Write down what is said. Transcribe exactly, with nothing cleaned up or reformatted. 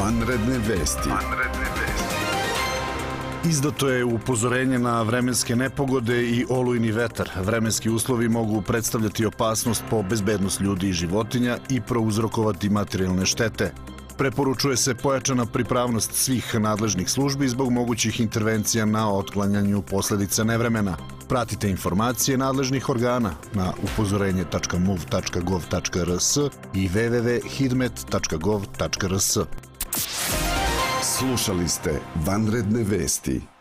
Vanredne vesti. Vanredne vesti. Izdato je upozorenje na vremenske nepogode i olujni vetar. Vremenski uslovi mogu predstavljati opasnost po bezbednost ljudi i životinja i prouzrokovati materijalne štete. Preporučuje se pojačana pripravnost svih nadležnih službi zbog mogućih intervencija na otklanjanju posledica nevremena. Pratite informacije nadležnih organa na upozorenje tačka muv tačka gov tačka rs i w w w tačka hidmet tačka gov tačka rs. Slušali ste Vanredne vesti.